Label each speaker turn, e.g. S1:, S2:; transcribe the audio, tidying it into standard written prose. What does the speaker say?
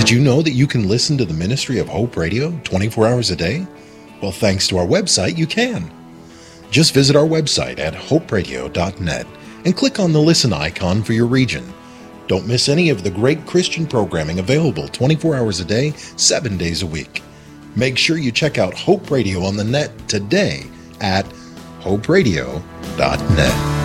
S1: Did you know that you can listen to the ministry of Hope Radio 24 hours a day? Well, thanks to our website, you can. Just visit our website at hoperadio.net and click on the listen icon for your region. Don't miss any of the great Christian programming available 24 hours a day, 7 days a week. Make sure you check out Hope Radio on the net today at hoperadio.net.